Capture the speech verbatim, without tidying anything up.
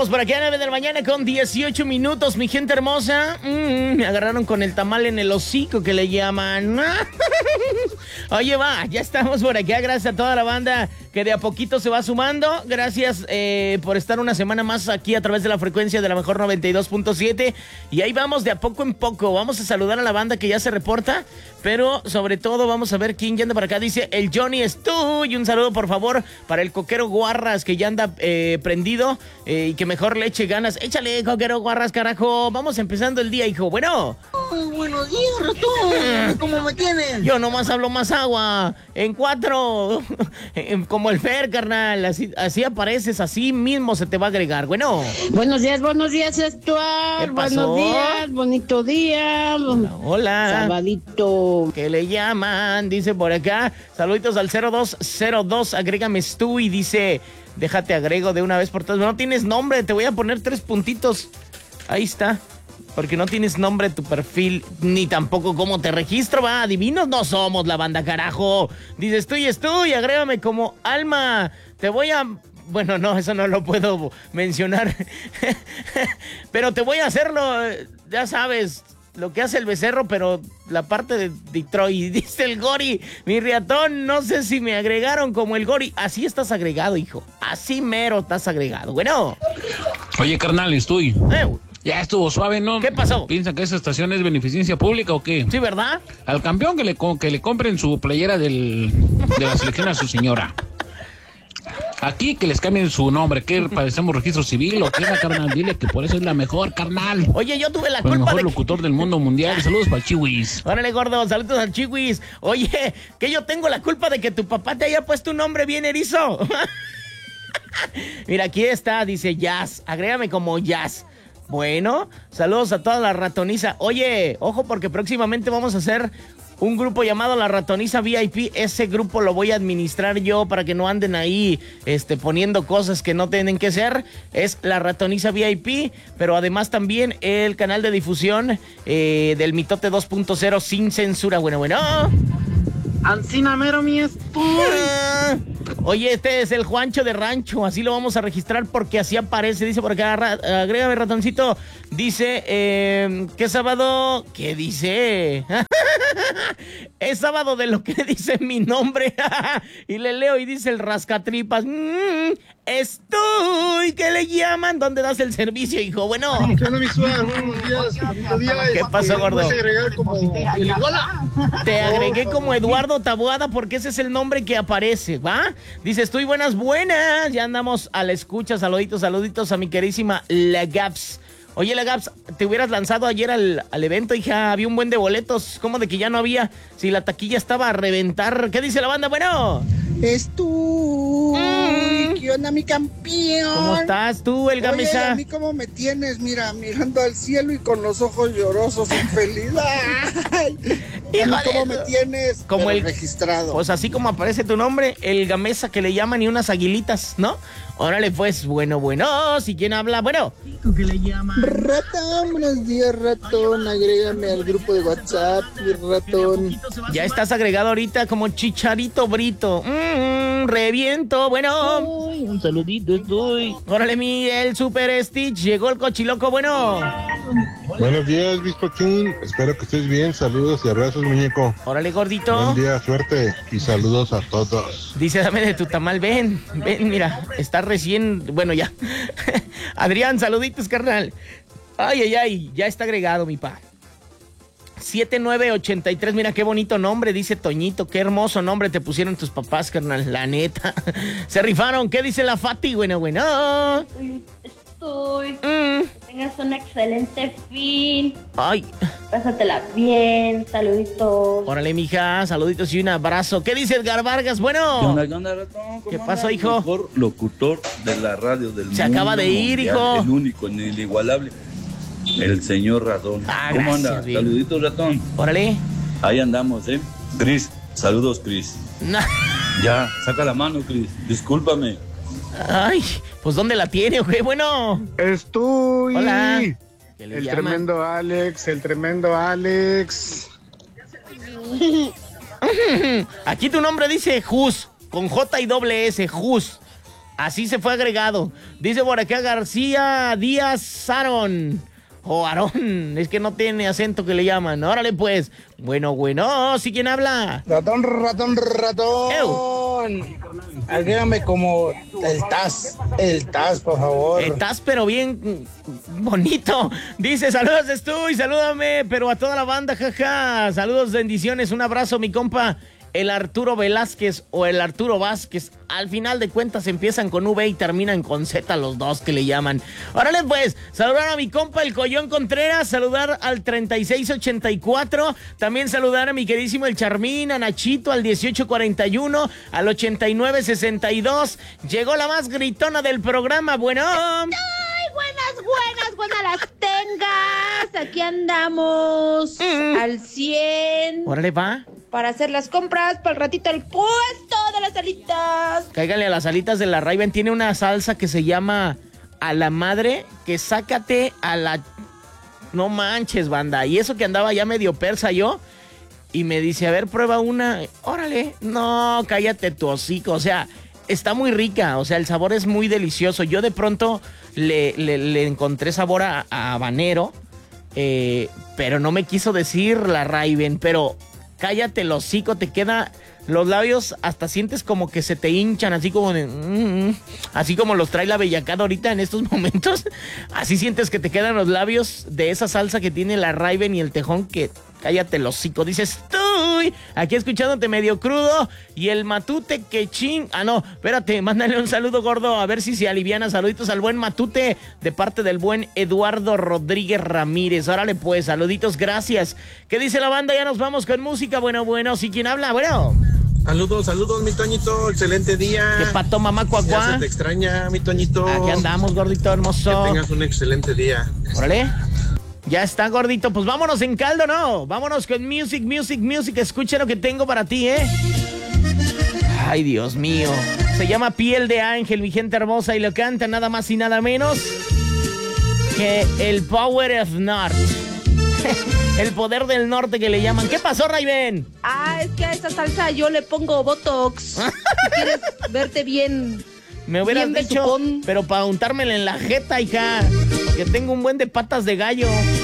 estamos por aquí a nueve de la mañana con dieciocho minutos, mi gente hermosa. Mm, me agarraron con el tamal en el hocico que le llaman. Oye, va, ya estamos por acá. Gracias a toda la banda que de a poquito se va sumando. Gracias eh, por estar una semana más aquí a través de la frecuencia de la mejor noventa y dos punto siete. Y ahí vamos de a poco en poco. Vamos a saludar a la banda que ya se reporta, pero sobre todo vamos a ver quién ya anda para acá. Dice el Johnny es tú. Y un saludo por favor para el Coquero Guarras que ya anda eh, prendido eh, y que mejor le eche ganas. Échale, Coquero Guarras, carajo. Vamos empezando el día, hijo. Bueno. Ay, buenos días, ratón. ¿Cómo me tienes? Yo nomás hablo más agua. En cuatro. Como el Fer, carnal. Así, así apareces, así mismo se te va a agregar. Bueno. Buenos días, buenos días, Stuart. Buenos días, bonito día. Hola, hola. Sabadito. ¿Qué le llaman? Dice por acá. Saluditos al cero dos cero dos. Agrégame tú y dice, déjate agrego de una vez por todas. No tienes nombre, te voy a poner tres puntitos. Ahí está. Porque no tienes nombre tu perfil, ni tampoco cómo te registro, va. Adivinos no somos la banda, carajo. Dices tú y estoy, agrégame como Alma. Te voy a... Bueno, no, eso no lo puedo mencionar. Pero te voy a hacerlo, ya sabes, lo que hace el becerro, pero la parte de Detroit. Dice el Gori, mi riatón, no sé si me agregaron como el Gori. Así estás agregado, hijo. Así mero estás agregado. Bueno. Oye, carnal, estoy... Eh, Ya estuvo suave, ¿no? ¿Qué pasó? ¿Piensan que esa estación es beneficencia pública o qué? Sí, ¿verdad? Al campeón que le, que le compren su playera del, de la selección a su señora. Aquí que les cambien su nombre, que parecemos registro civil o qué, carnal. Dile que por eso es la mejor, carnal. Oye, yo tuve la El culpa mejor de... locutor del mundo mundial. Saludos para el Chiwis. Órale, gordo, saludos al Chiwis. Oye, que yo tengo la culpa de que tu papá te haya puesto un nombre bien erizo. Mira, aquí está, dice Jazz. Agrégame como Jazz. Bueno, saludos a toda la ratoniza. Oye, ojo porque próximamente vamos a hacer un grupo llamado La Ratoniza V I P. Ese grupo lo voy a administrar yo para que no anden ahí este, poniendo cosas que no tienen que ser. Es La Ratoniza V I P, pero además también el canal de difusión eh, del Mitote dos punto cero sin censura. Bueno, bueno. Ancina mero mi estoy. Ah, oye, este es el Juancho de Rancho, así lo vamos a registrar porque así aparece, dice por acá, ra, agrégame ratoncito, dice, eh, ¿qué sábado? ¿Qué dice? Es sábado de lo que dice mi nombre. Y le leo y dice el rascatripas, mmm, estoy, ¿qué le llaman? ¿Dónde das el servicio, hijo? Bueno. ¿Qué onda, mi suar? Buenos días. Día, ¿Qué pasó, gordo? ¿Puedes agregar como el Iguala? Te agregué como Eduardo Taboada porque ese es el nombre que aparece, ¿va? Dice, estoy buenas, buenas. Ya andamos a la escucha. Saluditos, saluditos a mi queridísima La Gaps. Oye, La Gaps, te hubieras lanzado ayer al, al evento, hija. Había un buen de boletos. ¿Cómo de que ya no había? Si la taquilla estaba a reventar. ¿Qué dice la banda? Bueno. Es tú. Mm. ¿Qué onda, mi campeón? ¿Cómo estás tú, el Gamesa? Oye, ¿a mí cómo me tienes? Mira, mirando al cielo y con los ojos llorosos, infeliz. Ay, Hijo ¿a mí cómo de- me tienes? Como Pero el- registrado. Pues así como aparece tu nombre, el Gamesa que le llaman y unas aguilitas, ¿no? Órale, pues, bueno, bueno. Si quién habla, bueno. ¿Qué le llaman? Ratón, buenos días, ratón. Agrégame al grupo de WhatsApp, mi ratón. Ya estás agregado ahorita como Chicharito Brito. Mmm, reviento, bueno. Uy, un saludito estoy. Órale, mi, el Super Stitch. Llegó el cochiloco, bueno. Buenos días, Biscochín. Espero que estés bien. Saludos y abrazos, muñeco. Órale, gordito. Buen día, suerte y saludos a todos. Dice, dame de tu tamal, ven, ven, mira, está recién, bueno, ya. Adrián, saluditos, carnal. Ay, ay, ay, ya está agregado, mi pa. siete nueve ocho tres, mira qué bonito nombre, dice Toñito, qué hermoso nombre te pusieron tus papás, carnal, la neta. Se rifaron, ¿qué dice la Fati? Bueno, bueno. Estoy. Mm. Que tengas un excelente fin. Ay, Pásatela bien. Saluditos. órale, mija, saluditos y un abrazo. ¿Qué dice Edgar Vargas? Bueno. ¿Qué onda, qué onda, ratón? ¿Qué ¿Cómo pasó, andas? hijo? Mejor locutor de la radio del Se mundo acaba de ir, mundial, hijo. El único, el inigualable, el señor ratón. Ah, ¿Cómo gracias, anda? bien. Saluditos, ratón. Órale. Ahí andamos, ¿eh? Cris, saludos, Cris. No. Ya, saca la mano, Cris. Discúlpame. Ay, pues ¿dónde la tiene, güey? Bueno. Estoy. Hola. ¿Qué le El llaman? tremendo Alex, el tremendo Alex. Aquí tu nombre dice Jus, con J y doble S, Jus. Así se fue agregado. Dice por acá García Díaz Aarón. O Aarón, es que no tiene acento que le llaman. Órale pues. Bueno, bueno, ¿sí quién habla? Ratón, ratón, ratón. Ew. Agrégame como el Taz, el Taz, por favor. Estás pero bien bonito. Dice, saludos Estoy, salúdame, pero a toda la banda, jaja. Saludos, bendiciones, un abrazo, mi compa. El Arturo Velázquez o el Arturo Vázquez, al final de cuentas empiezan con V y terminan con Z los dos que le llaman. Órale pues, saludar a mi compa el Collón Contreras, saludar al treinta y seis ochenta y cuatro, también saludar a mi queridísimo el Charmín, a Nachito al dieciocho cuarenta y uno, al ochenta y nueve sesenta y dos. Llegó la más gritona del programa, bueno. ¡Ay, buenas, buenas, buenas las tengas! Aquí andamos Mm. al cien. Órale va. Para hacer las compras, para el ratito el puesto de las alitas. Cáigale a las alitas de la Raven. Tiene una salsa que se llama a la madre, que sácate a la... No manches, banda. Y eso que andaba ya medio persa yo. Y me dice, a ver, prueba una. Órale. No, cállate tu hocico. O sea, está muy rica. O sea, el sabor es muy delicioso. Yo de pronto le, le, le encontré sabor a, a habanero. Eh, pero no me quiso decir la Raven. Pero... cállate el hocico, te queda los labios, hasta sientes como que se te hinchan, así como de... Mm, mm, así como los trae la bellacada ahorita en estos momentos. Así sientes que te quedan los labios de esa salsa que tiene la Raven y el tejón, que cállate el hocico. Dices, estoy aquí escuchándote medio crudo y el Matute que ching... Ah, no, espérate, mándale un saludo, gordo, a ver si se aliviana. Saluditos al buen Matute de parte del buen Eduardo Rodríguez Ramírez. Órale pues, saluditos, gracias. ¿Qué dice la banda? Ya nos vamos con música. Bueno, bueno, ¿sí quién habla? Bueno. Saludos, saludos, mi Toñito, excelente día. ¿Qué pato, mamá, cuacuá? Ya se te extraña, mi Toñito. Aquí andamos, gordito hermoso. Que tengas un excelente día. Órale. Ya está, gordito. Pues vámonos en caldo, ¿no? Vámonos con music, music, music. Escucha lo que tengo para ti, ¿eh? Ay, Dios mío. Se llama Piel de Ángel, mi gente hermosa, y lo canta nada más y nada menos que el Power of North. El poder del norte que le llaman. ¿Qué pasó, Raven? Ah, es que a esta salsa yo le pongo Botox. Si quieres verte bien. Me hubieras bien dicho, besucón. pero para untármela en la jeta, hija. Porque tengo un buen de patas de gallo.